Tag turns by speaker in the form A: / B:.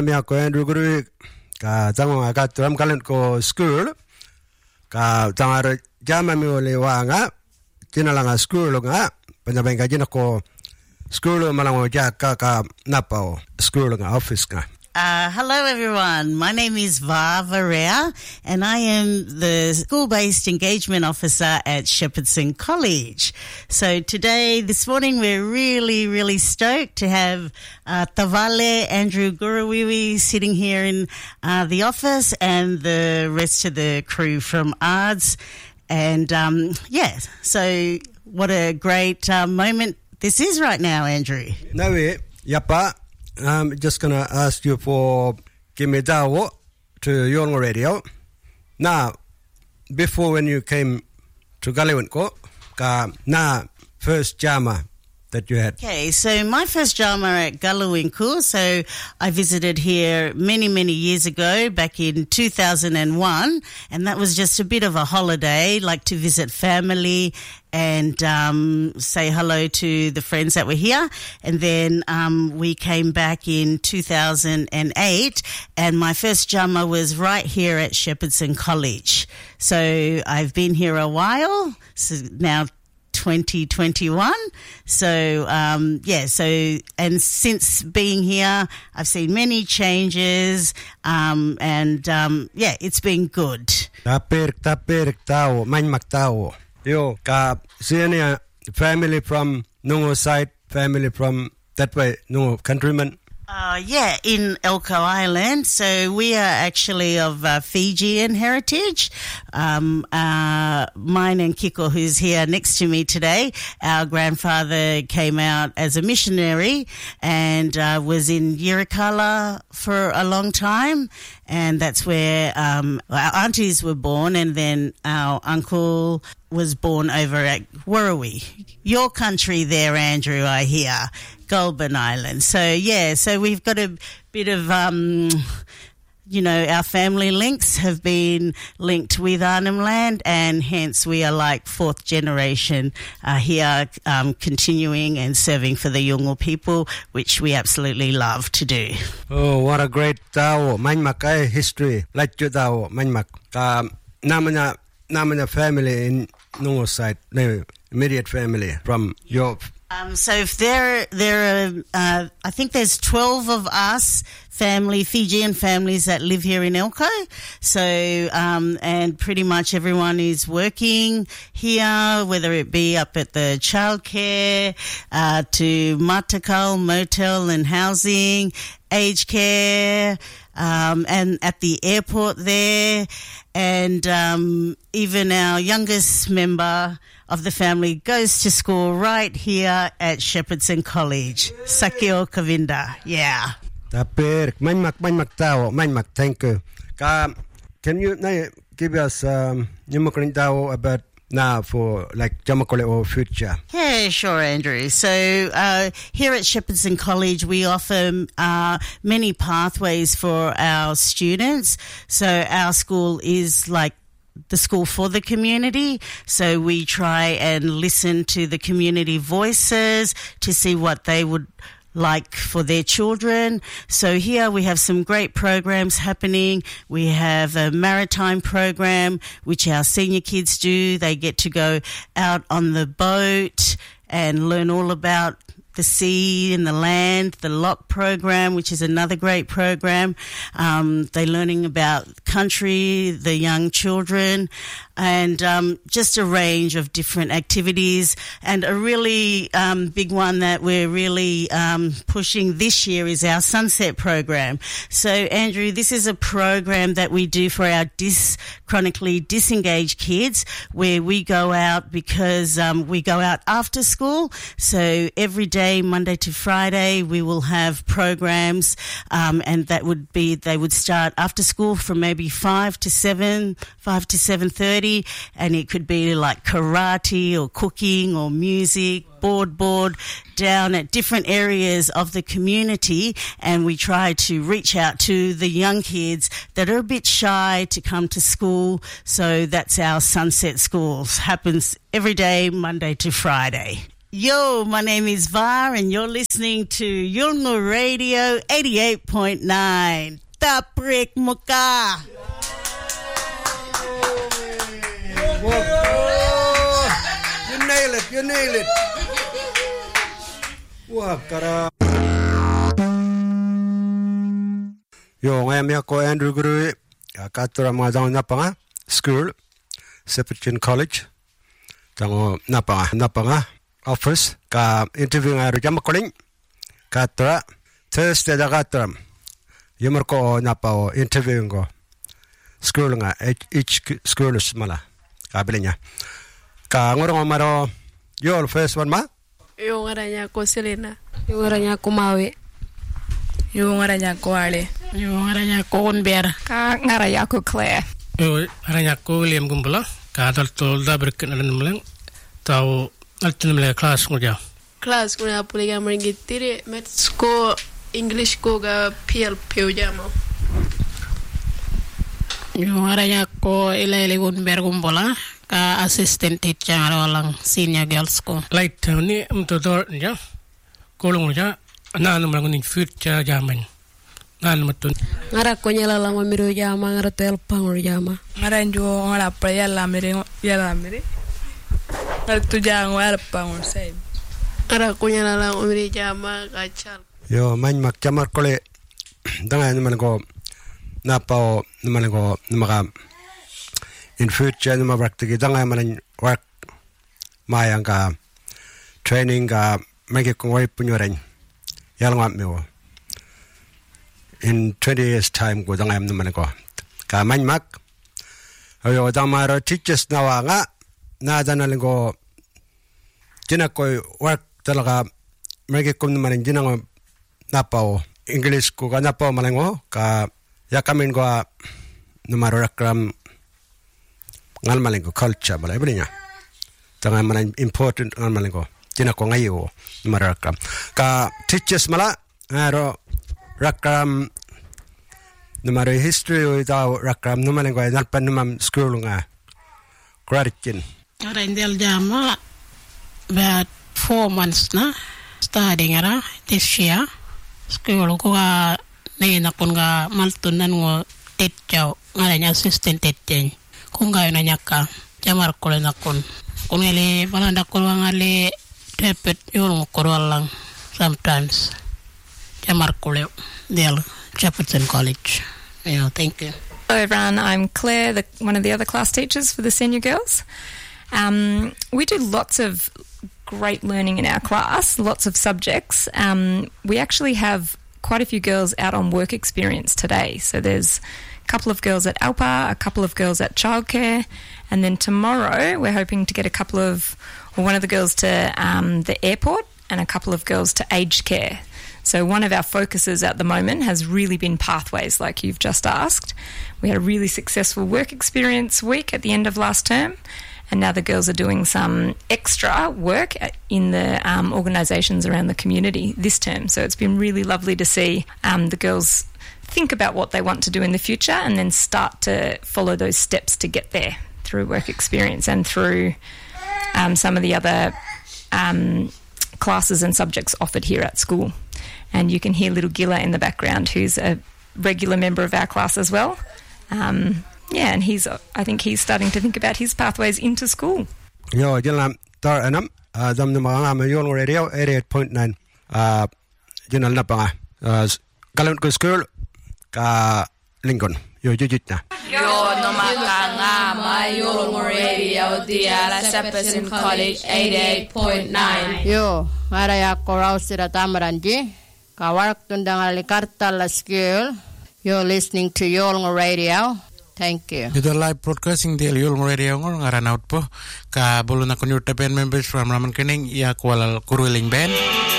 A: Jamia ko Andrew Guru ka tango aga tram kalen ko school ka tangara jama mi ole wanga tinalanga school nga panjabeng ka jina ko school malango jaka ka napao school nga office nga.
B: Hello, everyone. My name is Vava Rea, and I am the School-Based Engagement Officer at Shepherdson College. So this morning, we're really, really stoked to have Tavale Andrew Gurawiwi sitting here in the office and the rest of the crew from ARDS. And, so what a great moment this is right now, Andrew.
A: Nawe, yapa. I'm just going to ask you for Kimidawo to Yolngu Radio. Now, before when you came to Galiwinko, na first jama that you had.
B: Okay, so my first jama at Galiwinko, so I visited here many, many years ago, back in 2001, and that was just a bit of a holiday, like to visit family and say hello to the friends that were here. And then we came back in 2008, and my first jama was right here at Shepherdson College. So I've been here a while, so now 2021. So, and since being here, I've seen many changes, it's been good.
A: Tapirik tao, manmak tao. Yo, ka senior family from Nungo side, family from that way, Nungo countrymen.
B: In Elcho Island. So we are actually of Fijian heritage. Mine and Kiko, who's here next to me today, our grandfather came out as a missionary and was in Yirrkala for a long time. And that's where our aunties were born, and then our uncle was born over at Werribee. Your country there, Andrew, I hear. Goulburn Island. So we've got a bit of, our family links have been linked with Arnhem Land, and hence we are like fourth generation here, continuing and serving for the Yolngu people, which we absolutely love to do.
A: Oh, what a great tao, Manmak history, like your tao, Manmak. Namanya family in Nungo side, no, immediate family from your.
B: So if there are, I think there's 12 of us Fijian families that live here in Elcho. So, and pretty much everyone is working here, whether it be up at the childcare, to Matakal, motel and housing, aged care, and at the airport there. And, even our youngest member of the family goes to school right here at Shepherdson College. Sakio Kavinda. Yeah.
A: Tapir, manmak tao, manmak, thank you. Can you give us Nyamakling tao about now for like Jamakole or future?
B: Yeah, sure, Andrew. So here at Shepherdson College, we offer many pathways for our students. So our school is like the school for the community. So we try and listen to the community voices to see what they would like for their children. So here we have some great programs happening. We have a maritime program, which our senior kids do. They get to go out on the boat and learn all about the sea and the land. The LOC program, which is another great program. They're learning about country, the young children, and just a range of different activities. And a really big one that we're really pushing this year is our Sunset program. So, Andrew, this is a program that we do for our chronically disengaged kids, where we go out because we go out after school. So every day, Monday to Friday, we will have programs, and that would be, they would start after school from maybe 5 to 7:30, and it could be like karate or cooking or music, board down at different areas of the community, and we try to reach out to the young kids that are a bit shy to come to school. So that's our Sunset Schools. Happens every day, Monday to Friday. Yo, my name is Var, and you're listening to Yolngu Radio 88.9. Taprik Muka.
A: You nail it. Wah, kara. Yo, ngayon ako Andrew Guru, katura mga daw napanga school, Sepichin College, tango napanga office, ka interview nga rujama calling, katura Thursday da katura, yumar ko napao interview ko, school nga each school mala, kabili niya, ka ngurong maro, yo first one ma.
C: Yung aranya ko Selena. Yung aranya ko Maui. Yung aranya ko Ale. Yung aranya ko Unber.
D: Ka ngaraya ko Claire.
E: Yung aranya ko William Gumbala. Ka dalto da berken alan mulang. Tau altin mulang class ko ja.
C: Class ko na puliga maringitiri. Maths ko English ko ga PL jamo.
D: Yung aranya ko Ilaili Unber Gumbala. Ka assistant teacher walang senior girls ko.
E: Light ni mtodor ja. Kolong ja. Naan mo lang ng future jaman. Naan mo tun.
C: Ngara ko nyala lang mamiru jama ngara tel pangor jama.
F: Ngara njo ngara pa yalla miri. Ngara tu jang ngara pangor sai.
C: Ngara ko nyala lang mamiru jama kachal.
A: Yo man makcamar kole dangan naman ko napao naman ko namaka in future naman work tigi dangan naman work mayang ka training ka magi kong way punyoren. Yalang me wo in 20 years time go dangam naman ko ka manmak ayo damaro teachers nawa nga nadanaling ko tinakoy work talaga magi kum naman dinang napao English ko ka napao malango ka yakamin ko numaro rakram ngal malango culture balay balinya tanga man important ngal malango tinako ngayo marakam ka teachers mala aro rakam numero history without rakam numan ko nalpan numam school nga gratitude
D: Arendel jama about 4 months na studying ara this year school ko ga nena kun ga maltunan ngo teacher ngara assistant teacher kung ga na nyaka jamar ko na kun ngeli balanda ko ngale Tepet yung lang sometimes. Jamar Kuleo, Del Jefferson College. Yeah, thank you.
G: Hello everyone, I'm Claire, one of the other class teachers for the senior girls. We do lots of great learning in our class, lots of subjects. We actually have quite a few girls out on work experience today. So there's a couple of girls at Alpa, a couple of girls at childcare, and then tomorrow we're hoping to get one of the girls to the airport and a couple of girls to aged care. So one of our focuses at the moment has really been pathways, like you've just asked. We had a really successful work experience week at the end of last term, and now the girls are doing some extra work in the organisations around the community this term. So it's been really lovely to see the girls think about what they want to do in the future and then start to follow those steps to get there through work experience and through some of the other classes and subjects offered here at school. And you can hear little Gilla in the background, who's a regular member of our class as well. And I think he's starting to think about his pathways into school.
A: Yo, Gilla, tar anam, dam nama Yolngu Radio 88.9. Gilla napanga. Kalan ko school ka Lincoln. Yo jujit na.
H: Yo nomakanga my Yolngu Radio Diala Sepichin College 88.9.
I: Yo, maraya ko Rausira Tamaranji. Kawarak tundang alikarta la school. You're listening to Yolngu Radio. Thank you.
J: Dito live broadcasting di Yolngu Radio ngor ngaran out po ka bolo na kunyur tapen members from Raman Kening ya kuala kuruling band.